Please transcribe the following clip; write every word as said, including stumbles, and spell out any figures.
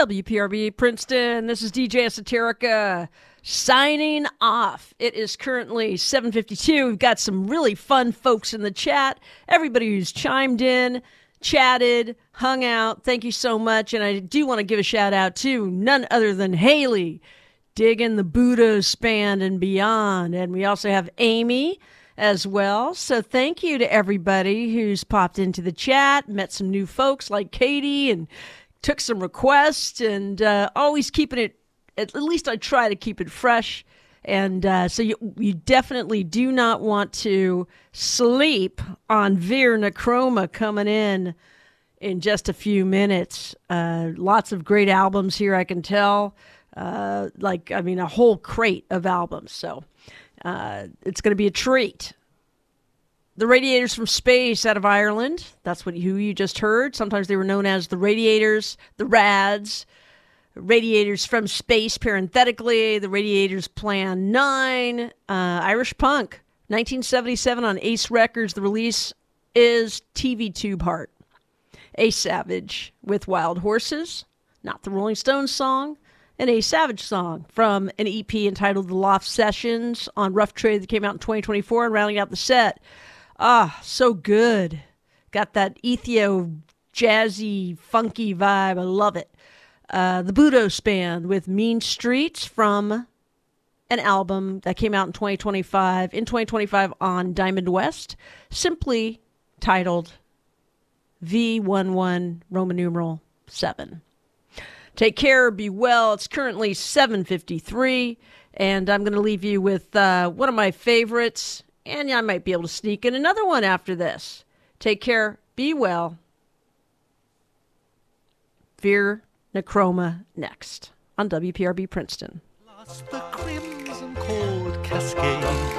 W P R B Princeton. This is D J Esoterica signing off. It is currently seven fifty-two. We've got some really fun folks in the chat. Everybody who's chimed in, chatted, hung out, thank you so much. And I do want to give a shout out to none other than Haley, digging the Buddha span and beyond. And we also have Amy as well. So thank you to everybody who's popped into the chat, met some new folks like Katie, and took some requests, and uh, always keeping it, at least I try to keep it fresh. And uh, so you, you definitely do not want to sleep on Veer Necroma coming in in just a few minutes. Uh, lots of great albums here, I can tell. Uh, like, I mean, a whole crate of albums. So uh, it's going to be a treat. The Radiators from Space out of Ireland. That's what who you just heard. Sometimes they were known as the Radiators, the Rads. Radiators from Space, parenthetically. The Radiators Plan nine. Uh, Irish Punk. nineteen seventy-seven on Ace Records. The release is T V Tube Heart. A Savage with Wild Horses. Not the Rolling Stones song. An A Savage song from an E P entitled The Loft Sessions on Rough Trade that came out in twenty twenty-four, and rounding out the set. Ah, so good. Got that ethio, jazzy, funky vibe. I love it. Uh, the Budos Band with Mean Streets from an album that came out in twenty twenty-five, in twenty twenty-five on Diamond West, simply titled V eleven Roman numeral seven. Take care, be well. It's currently seven fifty-three, and I'm going to leave you with uh, one of my favorites, and I might be able to sneak in another one after this. Take care, be well. Veer Necroma next on W P R B Princeton. Lost the